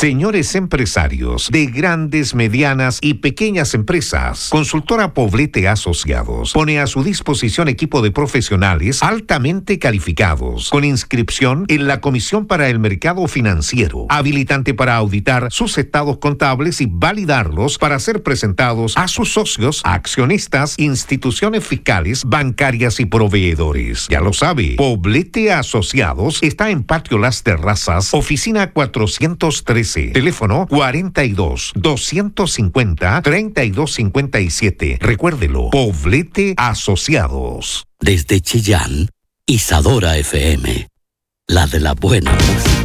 Señores empresarios de grandes, medianas y pequeñas empresas, Consultora Poblete Asociados pone a su disposición equipo de profesionales altamente calificados, con inscripción en la Comisión para el Mercado Financiero, habilitante para auditar sus estados contables y validarlos para ser presentados a sus socios, accionistas, instituciones fiscales, bancarias y proveedores. Ya lo sabe, Poblete Asociados está en Patio Las Terrazas, oficina 413, teléfono 42-250-3257. Recuérdelo, Poblete Asociados. Desde Chillán, Isadora FM, la de la buena música.